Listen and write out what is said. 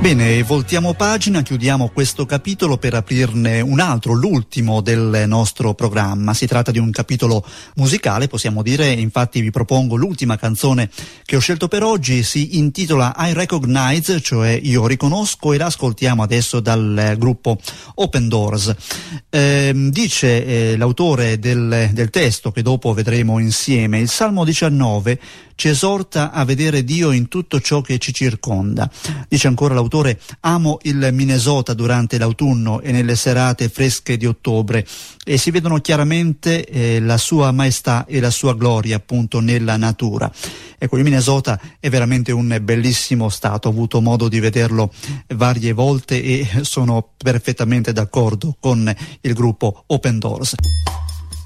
Bene, voltiamo pagina, chiudiamo questo capitolo per aprirne un altro, l'ultimo del nostro programma. Si tratta di un capitolo musicale, possiamo dire, infatti vi propongo l'ultima canzone che ho scelto per oggi, si intitola I Recognize, cioè io riconosco, e la ascoltiamo adesso dal gruppo Open Doors. Dice l'autore del testo, che dopo vedremo insieme, il Salmo 19 ci esorta a vedere Dio in tutto ciò che ci circonda. Dice ancora l'autore: amo il Minnesota durante l'autunno e nelle serate fresche di ottobre, e si vedono chiaramente la sua maestà e la sua gloria appunto nella natura. Ecco, il Minnesota è veramente un bellissimo stato, ho avuto modo di vederlo varie volte e sono perfettamente d'accordo con il gruppo Open Doors.